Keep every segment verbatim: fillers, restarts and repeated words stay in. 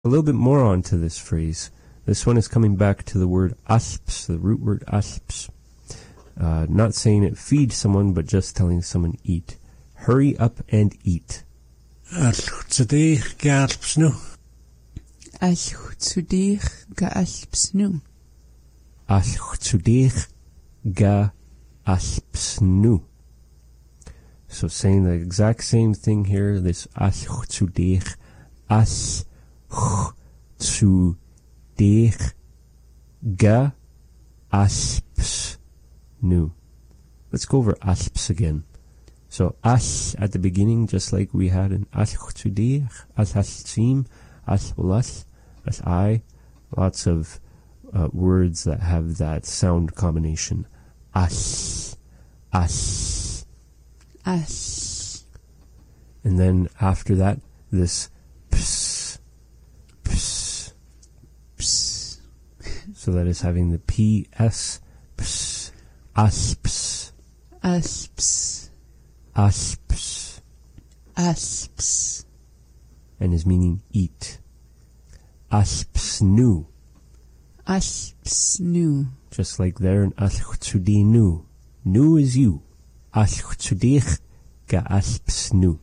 A little bit more onto this phrase. This one is coming back to the word asps, the root word asps. Uh, not saying it feed someone, but just telling someone eat. Hurry up and eat. Allwch galpsnu. Allwch galpsnu. Allwch galpsnu. So saying the exact same thing here, this allwch, as zu dich ga asps nu. Let's go over asps again. So as at the beginning, just like we had in as zu dich, as hasim, as ulas, as I, lots of uh, words that have that sound combination. As, as, as. And then after that, this ps, ps, ps. So that is having the P, S, ps, asps, asps, asps, asps, and is meaning eat. Asps nu. Asps nu. Just like there in Allwch nu. Nu is you. Allwch ga asps nu.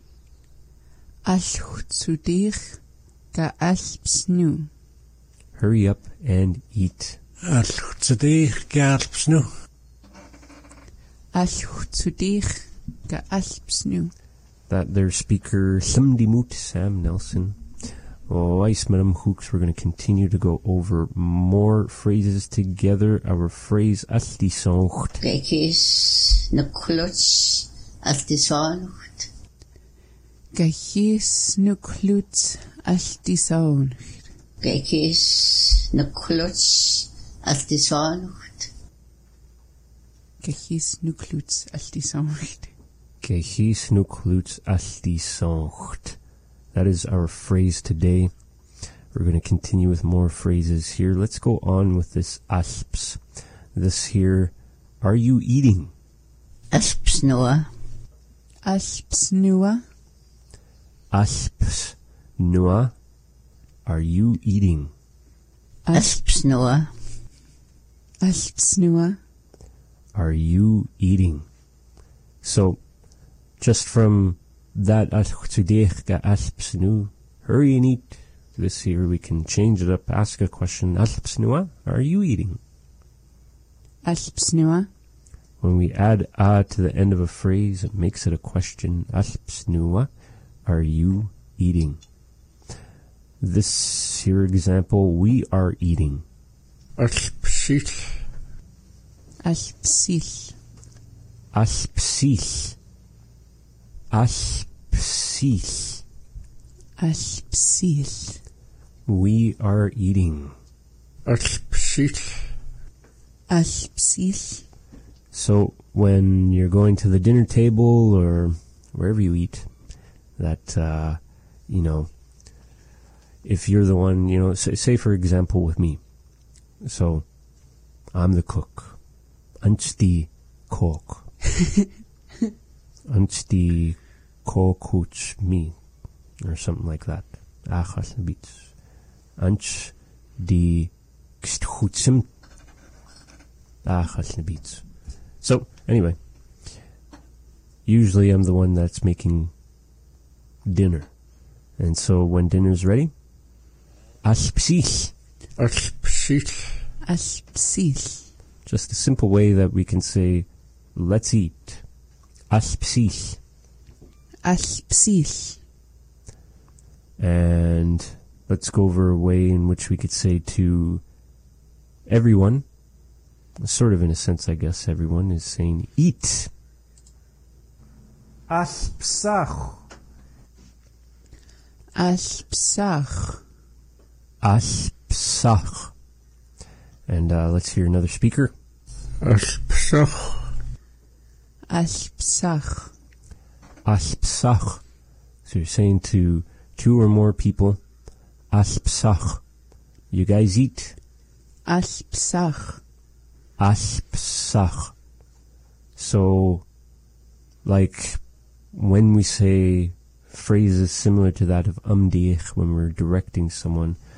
Allwch ga asps nu. Hurry up and eat. Allwch galpsnu. Allwch ga asps nu. That their speaker, Simdimut Sam Nelson. Oh, Ice Madam Hooks, we're going to continue to go over more phrases together. Our phrase, as die songt. Gekis na kluts, as die songt. Gekis na kluts, as die songt. Gekis na kluts, as die songt. Gekis na kluts, as die songt. Gekis na kluts, as die songt. That is our phrase today. We're going to continue with more phrases here. Let's go on with this asps. This here, are you eating? Asps nua. Asps nua. Asps nua. Are you eating? Asps nua. Asps nua. Are you eating? So, just from that allwch ga asps nu, hurry and eat. This here we can change it up, ask a question. Asps nua, are you eating? Asps nua. When we add a to the end of a phrase, it makes it a question. Asps nua, are you eating? This here example, we are eating. Allwch. Aspsil. Aspsil. Aspsil. Aspsil. We are eating. Allwch. Aspsil. So when you're going to the dinner table or wherever you eat, that, uh, you know, if you're the one, you know, say, say for example with me. So I'm the cook. Ants die kok. Ants die kokuts me. Or something like that. Achas nabits. Ants die kstchutsim. Achas nabits. So, anyway. Usually I'm the one that's making dinner. And so when dinner's ready, aspsil. Allwch. Aspsil. Just a simple way that we can say, let's eat. Aspsil. Aspsil. And let's go over a way in which we could say to everyone, sort of in a sense, I guess, everyone is saying, eat. Aspsach. Aspsach. Aspsach. And uh, let's hear another speaker. Aspsach. Aspsach. Aspsach. So you're saying to two or more people, aspsach. You guys eat. Aspsach. Aspsach. So, like, when we say phrases similar to that of umdich when we're directing someone.